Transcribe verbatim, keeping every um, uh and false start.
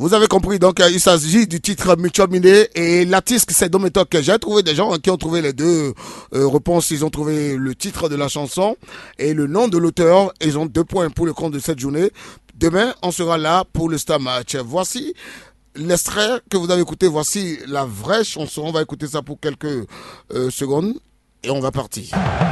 Vous avez compris, donc il s'agit du titre Michomine et l'artiste c'est Dometok. J'ai trouvé des gens qui ont trouvé les deux euh, réponses. Ils ont trouvé le titre de la chanson et le nom de l'auteur. Ils ont deux points pour le compte de cette journée. Demain, on sera là pour le Star Match. Voici l'extrait que vous avez écouté. Voici la vraie chanson. On va écouter ça pour quelques euh, secondes et on va partir.